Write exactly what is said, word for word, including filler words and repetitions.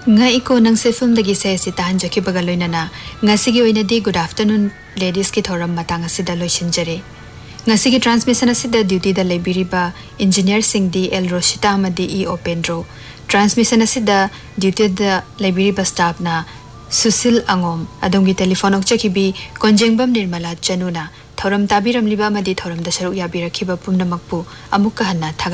nga iko nang se film dagi se si tahan jaki bagaloy na na nga sige oy na di good afternoon ladies ki thoram matang asida loishin jare nga sige transmission asida duty da library ba engineer sing di el roshita amadi e opendro transmission asida duty da library ba staff na susil angom adongi telephone ok chaki bi konjengbam nirmala chanuna thoram tabiram liba amadi thoram da saru ya birakhiba pumnamakpu amukka hanna